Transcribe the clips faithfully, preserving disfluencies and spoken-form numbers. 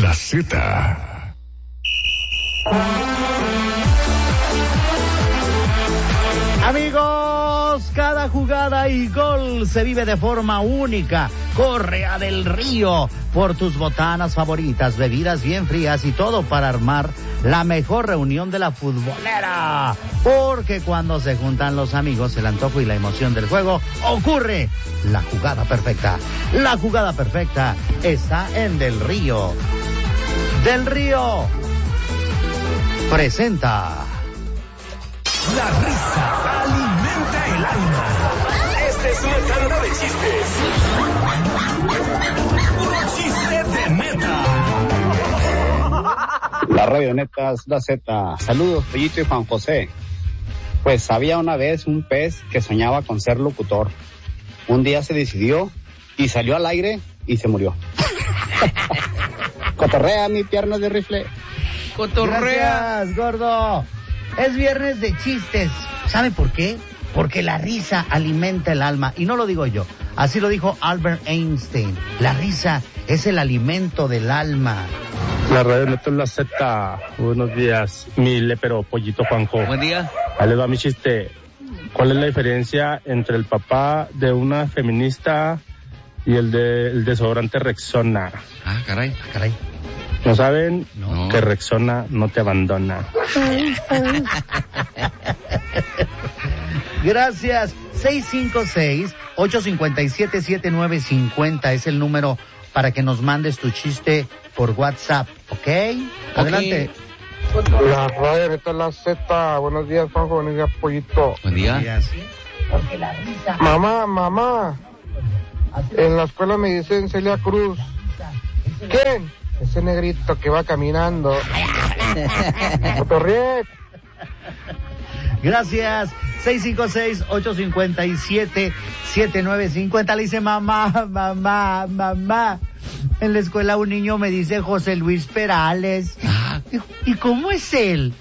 la Z. Amigos, cada jugada y gol se vive de forma única. Corre a Del Río por tus botanas favoritas, bebidas bien frías y todo para armar la mejor reunión de la futbolera. Porque cuando se juntan los amigos, el antojo y la emoción del juego, ocurre la jugada perfecta. La jugada perfecta está en Del Río. Del Río presenta... La risa alimenta el alma. Esta es una tanda de chistes. Puro chiste de neta. La radio neta es la Z. Saludos, Pellito y Juan José. Pues había una vez un pez que soñaba con ser locutor. Un día se decidió y salió al aire y se murió. Cotorrea mi pierna de rifle. Cotorrea, gordo. Es viernes de chistes. ¿Sabe por qué? Porque la risa alimenta el alma. Y no lo digo yo. Así lo dijo Albert Einstein. La risa es el alimento del alma. La radio neta es la Z. Buenos días, mi lepero pollito Juanjo. Buen día. Ahí les va mi chiste. ¿Cuál es la diferencia entre el papá de una feminista y el de el desodorante Rexona? Ah, caray, caray. ¿No saben? No. Que Rexona no te abandona. Gracias. seis cinco seis, ocho cinco siete, siete nueve cinco cero es el número para que nos mandes tu chiste por WhatsApp, ¿ok? Adelante. La radio neta es la Z. Buenos días, Juanjo. Buenos días, pollito. Buen día. Mamá, mamá. En la escuela me dicen Celia Cruz. ¿Quién? Ese negrito que va caminando. Cotorriet. Gracias. seis cinco seis, ocho cinco siete, siete nueve cinco cero. Le dice mamá, mamá, mamá. En la escuela un niño me dice José Luis Perales. Dijo, ¿y cómo es él?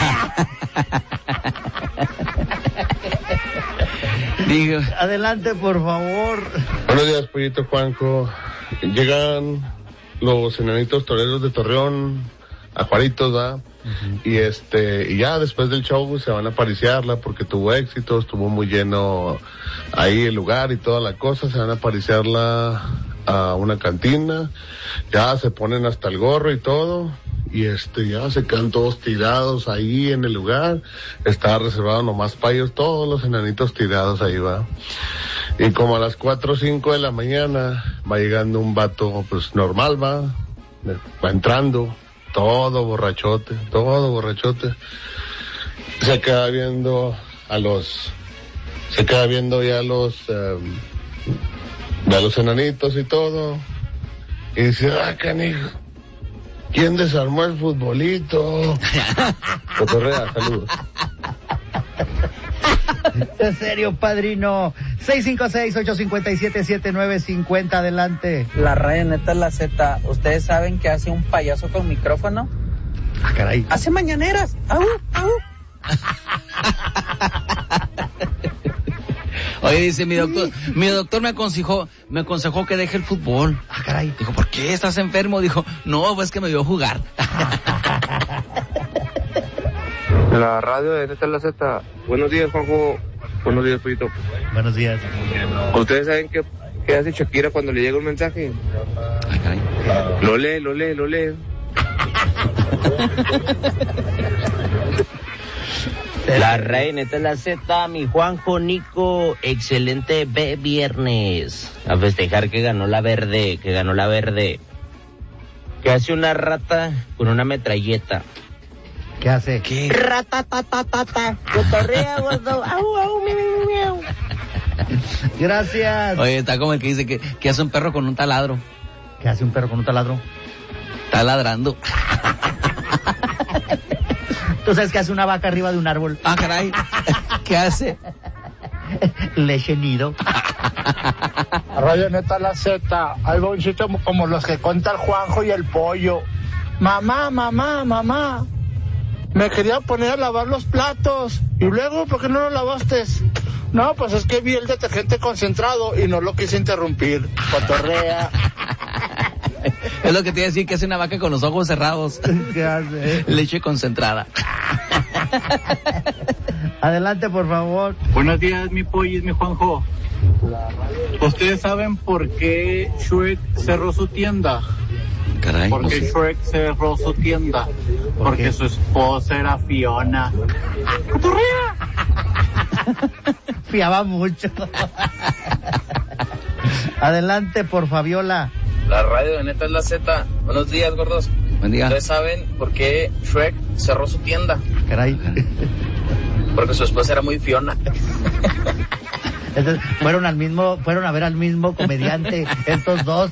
Digo. Adelante, por favor. Buenos días, pollito Juanjo. Llegan los enanitos toreros de Torreón a Juaritos, ¿verdad? Uh-huh. Y este, y ya después del show se van a pariciarla porque tuvo éxito, estuvo muy lleno ahí el lugar y toda la cosa, se van a pariciarla a una cantina, ya se ponen hasta el gorro y todo, y este, ya se quedan todos tirados ahí en el lugar, está reservado nomás para ellos, todos los enanitos tirados ahí, va. Y como a las cuatro o cinco de la mañana va llegando un vato, pues normal, va, va entrando, todo borrachote, todo borrachote. Se queda viendo a los, se queda viendo ya a los, um, a los enanitos y todo. Y dice, ah, canijo, ¿quién desarmó el futbolito? Cotorrea, saludos. En serio, padrino. seis cinco seis, ocho cinco siete, siete nueve cinco cero, adelante. La radio neta es la Z. ¿Ustedes saben qué hace un payaso con micrófono? Ah, caray. Hace mañaneras. ¡Au, au! Oye, dice mi doctor, mi doctor me aconsejó, me aconsejó que deje el fútbol. Ah, caray. Dijo, ¿por qué? ¿Estás enfermo? Dijo, no, pues que me vio jugar. La radio de neta es la Z. Buenos días, Juanjo. Buenos días, pollito. Buenos días. ¿Ustedes saben qué, qué hace Shakira cuando le llega un mensaje? Ah, caray. Lo lee, lo lee, lo lee. La reina esta es la Z, mi Juanjo Nico, excelente B viernes. A festejar que ganó la verde, que ganó la verde. ¿Qué hace una rata con una metralleta? ¿Qué hace? ¿Qué? Ratatatata. Cotorrea, gordo. Au, au, miau, miau. Gracias. Oye, está como el que dice que, que hace un perro con un taladro. ¿Qué hace un perro con un taladro? Está ladrando. ¿Tú sabes qué hace una vaca arriba de un árbol? Ah, caray. ¿Qué hace? Leche nido. Radio neta la Z. Hay un chiste como los que cuenta el Juanjo y el pollo. Mamá, mamá, mamá. Me quería poner a lavar los platos. Y luego, ¿por qué no lo lavaste? No, pues es que vi el detergente concentrado y no lo quise interrumpir. Cotorrea. Es lo que te iba a decir, que hace una vaca con los ojos cerrados. ¿Qué hace? Leche concentrada. Adelante, por favor. Buenos días, mi pollis, mi Juanjo. ¿Ustedes saben por qué Shrek cerró su tienda? Caray, ¿Por no qué sé. Shrek cerró su tienda? Porque su esposa era Fiona. Fiaba mucho. Adelante, por Fabiola. La radio de Neta es la Z. Buenos días, gordos. Buen día. ¿Ustedes saben por qué Shrek cerró su tienda? Caray. Porque su esposa era muy Fiona. Entonces, fueron al mismo, fueron a ver al mismo comediante, estos dos.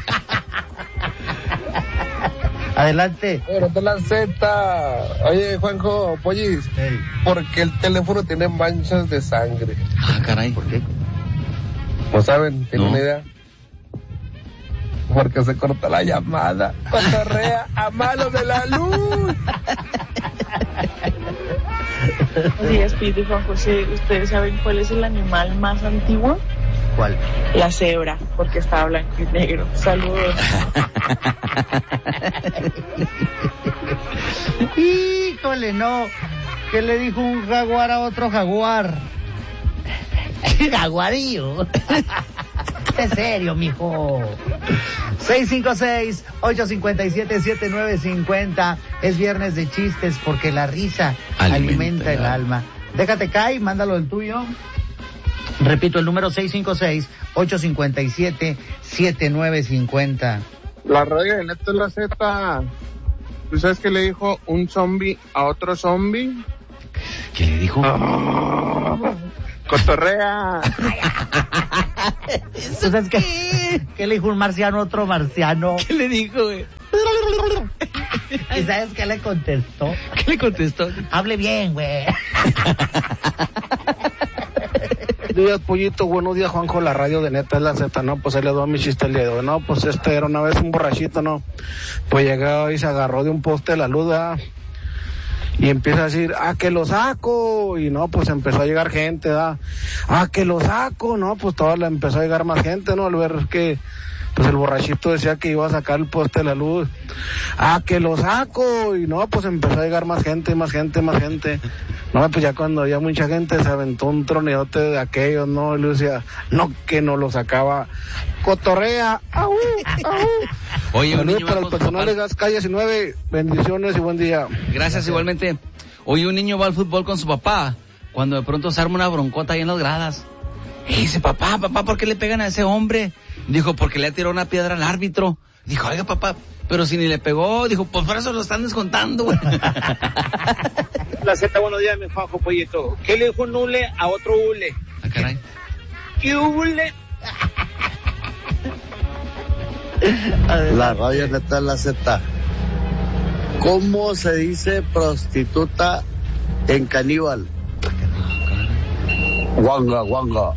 Adelante. Bueno, de la Z. Oye, Juanjo, Pollis, Hey. porque el teléfono tiene manchas de sangre. Ah, caray. ¿Por qué? ¿No saben? ¿Tienen No. una idea? Porque se corta la llamada. Cotorrea a mano de la luz. Buenos días, Pito y Juan José. ¿Ustedes saben cuál es el animal más antiguo? ¿Cuál? La cebra, porque está blanco y negro. Saludos. Híjole, no. ¿Qué le dijo un jaguar a otro jaguar? Jaguarillo. Es serio, mijo. seis cinco seis, ocho cinco siete, siete nueve cinco cero. Es viernes de chistes porque la risa alimenta, Alimenta el el alma. Déjate caer, mándalo el tuyo. Repito, el número seis cinco seis, ocho cinco siete, siete nueve cinco cero. La radio de Neta es la Z. ¿Tú sabes qué le dijo un zombie a otro zombie? ¿Qué le dijo? Cotorrea. ¿Tú sabes qué? ¿Qué le dijo un marciano a otro marciano? ¿Qué le dijo, güey? ¿Y sabes qué le contestó? ¿Qué le contestó? Hable bien, güey. Buenos días, Pollito. Buenos días, Juanjo. La radio de Neta es la Z, ¿no? Pues ahí le doy mi chiste el día de hoy. No, pues este era una vez un borrachito, ¿no? Pues llegó y se agarró de un poste de la luz, ¿verdad? Y empieza a decir, ¡ah, que lo saco! Y no, pues empezó a llegar gente, ¿verdad? ¡Ah, que lo saco! No, pues toda la empezó a llegar más gente, ¿no? Al ver que, pues el borrachito decía que iba a sacar el poste de la luz. ¡Ah, que lo saco! Y no, pues empezó a llegar más gente, más gente, más gente. No, pues ya cuando había mucha gente se aventó un troneote de aquellos, ¿no? Y le decía, no, que no lo sacaba. Cotorrea, ¡au! ¡Au! Oye, un Saludos niño para va el con su personal de papá. Gas Calle diecinueve, bendiciones y buen día. Gracias, igualmente. Oye, un niño va al fútbol con su papá, cuando de pronto se arma una broncota ahí en las gradas. Y dice, papá, papá, ¿por qué le pegan a ese hombre? Dijo, porque le ha tirado una piedra al árbitro. Dijo, oiga, papá, pero si ni le pegó. Dijo, pues por eso lo están descontando, güey. La Z, buenos días, mi Juanjo Pollito. ¿Qué le dijo un hule a otro hule? Ah, caray. ¿Qué hule? La radio Neta es la Z. ¿Cómo se dice prostituta en caníbal? Guanga, guanga.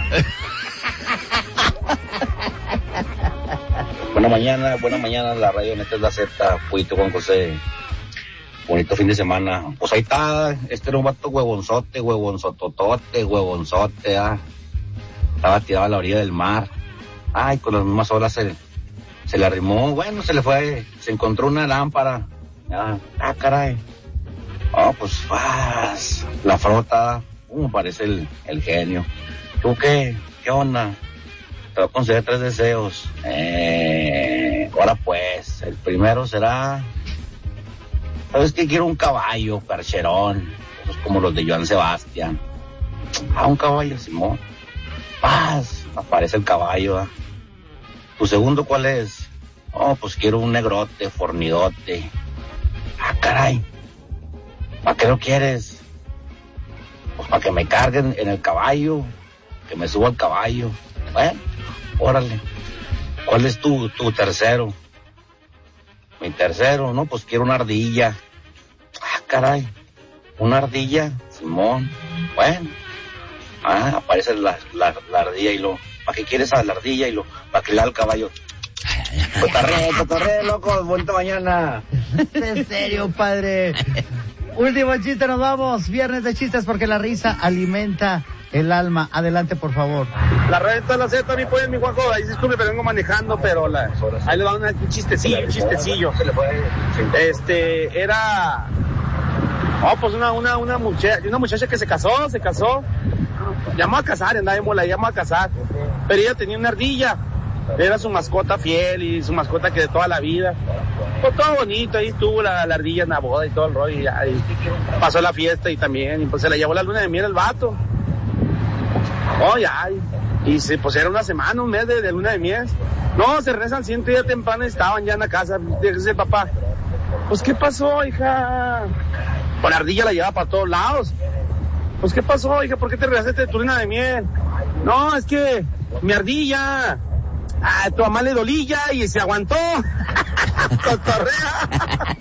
Buena mañana, buena mañana, la radio Neta es la Z, Pollito Juan José. Bonito fin de semana. Pues ahí está, este era un vato huevonzote, huevonzototote, huevonzote, ah. Estaba tirado a la orilla del mar. Ay, con las mismas olas se, se le arrimó, bueno, se le fue, se encontró una lámpara. Ah, ah caray. Oh, pues, vas, la frota, uh, parece el, el genio. ¿Tú qué? ¿Qué onda? Te voy a conceder tres deseos. Eh, ahora pues, el primero será... ¿Sabes qué? Quiero un caballo, percherón, esos como los de Joan Sebastián. Ah, un caballo, Simón. Paz, aparece el caballo. ¿eh? ¿Tu segundo cuál es? Oh, pues quiero un negrote, fornidote. Ah, caray. ¿Para qué lo quieres? Pues para que me carguen en el caballo, que me suba al caballo. Bueno, órale. ¿Cuál es tu, tu tercero? Mi tercero, no, pues quiero una ardilla. Ah, caray, una ardilla, Simón. Bueno, ah, aparece la, la, la ardilla y lo, ¿para qué quieres a la ardilla y lo, para que le da el caballo? Cotorre, cotorre, loco, bonita mañana. En serio, padre. Último chiste, nos vamos. Viernes de chistes porque la risa alimenta el alma. Adelante, por favor. La radio de la Z, mi pollo, mi Juanjo, ahí disculpe, pero vengo manejando, pero la, ahí le va un chistecillo, un chistecillo. Este, era, oh, pues una, una, una muchacha, una muchacha que se casó, se casó, llamó a casar, andaba, la llamó a casar, pero ella tenía una ardilla, era su mascota fiel y su mascota que de toda la vida, pues todo bonito, ahí estuvo la, la ardilla en la boda y todo el rollo, y, ya, y pasó la fiesta y también, y pues se la llevó la luna de miel al vato. Oh, ya, y, y se, pues era una semana, un mes de, de luna de miel. No, se regresan al siguiente día temprano y estaban ya en la casa. Dice el papá, pues ¿qué pasó, hija? Pues la ardilla la llevaba para todos lados. Pues ¿qué pasó, hija? ¿Por qué te regresaste de tu luna de miel? No, es que mi ardilla, a tu mamá le dolía y se aguantó. Cotorrea.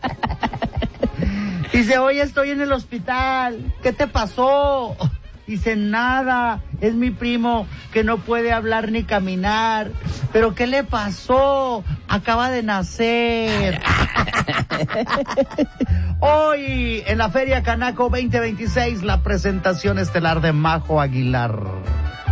Dice, oye, estoy en el hospital. ¿Qué te pasó? Dice, nada, es mi primo que no puede hablar ni caminar. ¿Pero qué le pasó? Acaba de nacer. Hoy, en la Feria Canaco veinte veintiséis, la presentación estelar de Majo Aguilar.